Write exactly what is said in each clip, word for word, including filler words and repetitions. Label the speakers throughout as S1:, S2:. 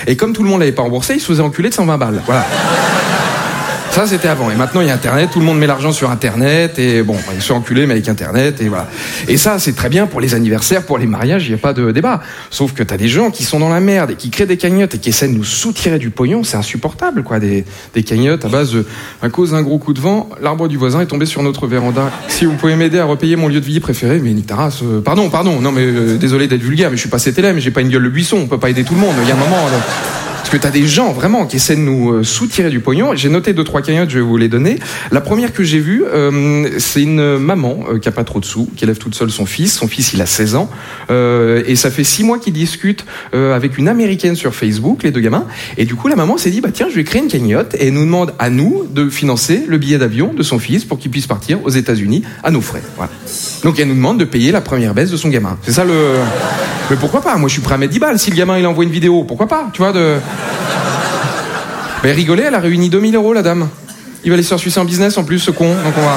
S1: Et comme tout le monde l'avait pas remboursé, il se faisait enculer de cent vingt balles. Voilà. Ça, c'était avant. Et maintenant, il y a Internet, tout le monde met l'argent sur Internet, et bon, ils sont enculés, mais avec Internet, et voilà. Et ça, c'est très bien pour les anniversaires, pour les mariages, il n'y a pas de débat. Sauf que t'as des gens qui sont dans la merde, et qui créent des cagnottes, et qui essaient de nous soutirer du pognon, c'est insupportable, quoi, des, des cagnottes à base de, à cause d'un gros coup de vent, l'arbre du voisin est tombé sur notre véranda. Si vous pouvez m'aider à repayer mon lieu de vie préféré, mais nique ta race, euh, pardon, pardon, non, mais, euh, désolé d'être vulgaire, mais je suis pas C T L M, mais j'ai pas une gueule de buisson, on peut pas aider tout le monde, il y a un moment, là. Parce que t'as des gens vraiment qui essaient de nous euh, soutirer du pognon. J'ai noté deux trois cagnottes, je vais vous les donner. La première que j'ai vue, euh, c'est une maman euh, qui a pas trop de sous, qui élève toute seule son fils. Son fils, il a seize ans, euh, et ça fait six mois qu'ils discutent euh, avec une américaine sur Facebook, les deux gamins. Et du coup, la maman s'est dit, bah tiens, je vais créer une cagnotte, et elle nous demande à nous de financer le billet d'avion de son fils pour qu'il puisse partir aux États-Unis à nos frais. Voilà. Donc elle nous demande de payer la première baisse de son gamin. C'est ça le. Mais pourquoi pas ? Moi, je suis prêt à mettre dix balles si le gamin il envoie une vidéo. Pourquoi pas ? Tu vois de. Ben rigolez, elle a réuni deux mille euros, la dame. Il va aller se faire sucer en business en plus, ce con. Donc on va.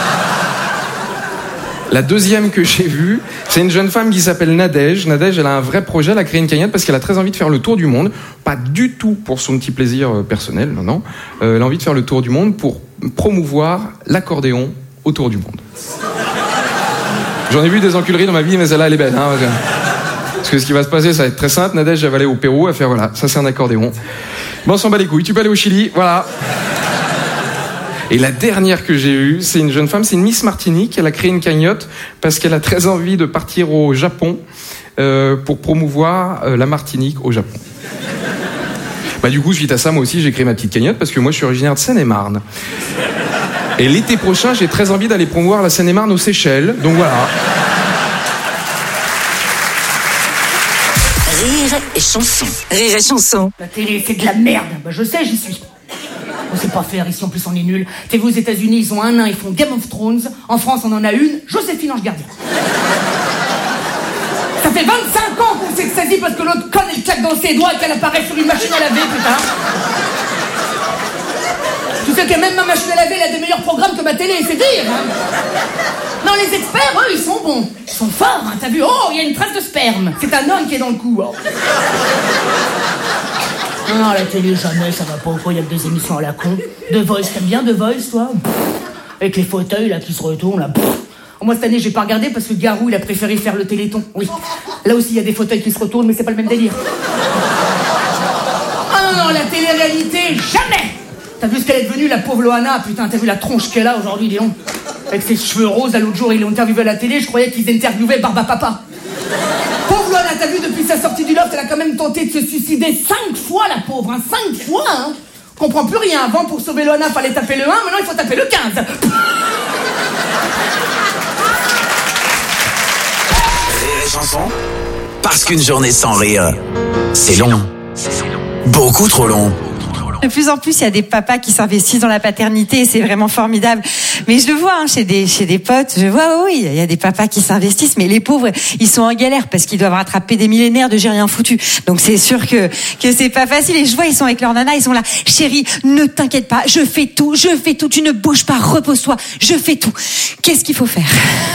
S1: La deuxième que j'ai vue, c'est une jeune femme qui s'appelle Nadège. Nadège, elle a un vrai projet, elle a créé une cagnotte parce qu'elle a très envie de faire le tour du monde. Pas du tout pour son petit plaisir personnel, non, non. Euh, elle a envie de faire le tour du monde pour promouvoir l'accordéon autour du monde. J'en ai vu des enculeries dans ma vie, mais celle-là, elle est belle. Hein, parce que ce qui va se passer, ça va être très simple. Nadège, elle va aller au Pérou, à faire, voilà, ça c'est un accordéon. Bon, on s'en bat les couilles. Tu peux aller au Chili, voilà. Et la dernière que j'ai eue, c'est une jeune femme, c'est une Miss Martinique. Elle a créé une cagnotte parce qu'elle a très envie de partir au Japon euh, pour promouvoir euh, la Martinique au Japon. Bah du coup, suite à ça, moi aussi, j'ai créé ma petite cagnotte parce que moi, je suis originaire de Seine-et-Marne. Et l'été prochain, j'ai très envie d'aller promouvoir la Seine-et-Marne aux Seychelles. Donc voilà.
S2: Rire et chanson. Rire et chanson.
S3: La télé, c'est de la merde. Bah, je sais, j'y suis. On sait pas faire, ici en plus on est nuls. T'es vu aux États-Unis, ils ont un nain, ils font Game of Thrones. En France, on en a une, Joséphine Ange Gardien. Ça fait vingt-cinq ans qu'on s'extasie parce que l'autre conne, elle claque dans ses doigts et qu'elle apparaît sur une machine à laver, putain. Tu sais que même ma machine à laver, elle a des meilleurs programmes que ma télé, c'est dire, hein. Non, les experts, eux, ils sont bons. Ils sont forts, hein, t'as vu? Oh, il y a une trace de sperme. C'est un homme qui est dans le coup, oh. Non, non, la télé, jamais, ça va pas. Pourquoi il y a que des émissions à la con? The Voice, t'aimes bien The Voice, toi? Avec les fauteuils, là, qui se retournent, là. Moi, cette année, j'ai pas regardé parce que Garou, il a préféré faire le Téléthon. Oui. Là aussi, il y a des fauteuils qui se retournent, mais c'est pas le même délire. Ah non, non, la télé-réalité, jamais! T'as vu ce qu'elle est devenue, la pauvre Loana? Putain, t'as vu la tronche qu'elle a aujourd'hui, Léon? Avec ses cheveux roses, là, l'autre jour, ils l'ont interviewé à la télé, je croyais qu'ils interviewaient Barba Papa. Pauvre Loana, t'as vu, depuis sa sortie du loft, elle a quand même tenté de se suicider cinq fois, la pauvre, hein, cinq fois, hein. Comprends plus rien. Avant, pour sauver Loana, fallait taper le un, maintenant, il faut taper le quinze.
S2: Rire et chanson. Parce qu'une journée sans rire, c'est long. Beaucoup trop long.
S4: De plus en plus, il y a des papas qui s'investissent dans la paternité et c'est vraiment formidable. Mais je le vois hein, chez des chez des potes, je vois oui, il y a des papas qui s'investissent, mais les pauvres, ils sont en galère parce qu'ils doivent rattraper des millénaires de j'ai rien foutu. Donc c'est sûr que que c'est pas facile. Et je vois, ils sont avec leur nana, ils sont là, chérie, ne t'inquiète pas, je fais tout, je fais tout, tu ne bouges pas, repose-toi, je fais tout. Qu'est-ce qu'il faut faire?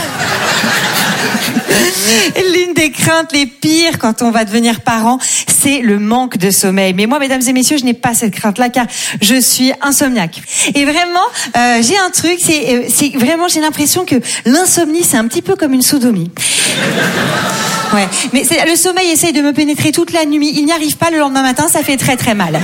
S4: L'une des craintes les pires quand on va devenir parent, c'est le manque de sommeil. Mais moi, mesdames et messieurs, je n'ai pas cette crainte-là car je suis insomniaque. Et vraiment, euh, j'ai un truc, c'est, euh, c'est vraiment, j'ai l'impression que l'insomnie, c'est un petit peu comme une sodomie. Ouais, mais c'est, le sommeil essaye de me pénétrer toute la nuit. Il n'y arrive pas le lendemain matin, ça fait très très mal.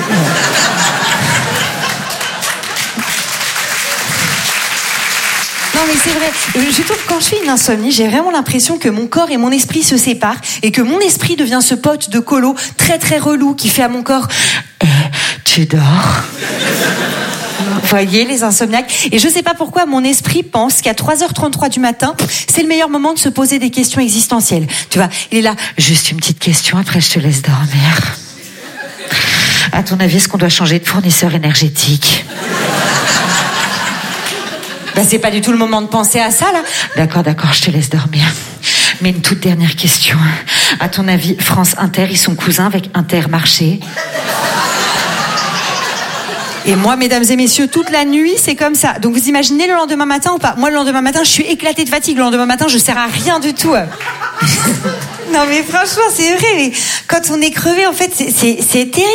S4: Non mais c'est vrai, je trouve que quand je fais une insomnie, j'ai vraiment l'impression que mon corps et mon esprit se séparent et que mon esprit devient ce pote de colo très très relou qui fait à mon corps eh, tu dors. Vous voyez les insomniaques. Et je sais pas pourquoi mon esprit pense qu'à trois heures trente-trois du matin, c'est le meilleur moment de se poser des questions existentielles. Tu vois, il est là, juste une petite question, après je te laisse dormir. À ton avis, est-ce qu'on doit changer de fournisseur énergétique ? Ben, c'est pas du tout le moment de penser à ça, là. D'accord, d'accord, je te laisse dormir. Mais une toute dernière question. À ton avis, France Inter, ils sont cousins avec Intermarché ? Et moi, mesdames et messieurs, toute la nuit, c'est comme ça. Donc vous imaginez le lendemain matin ou pas ? Moi, le lendemain matin, je suis éclatée de fatigue. Le lendemain matin, je sers à rien du tout. Non mais franchement, c'est vrai. Mais quand on est crevé, en fait, c'est, c'est, c'est terrible.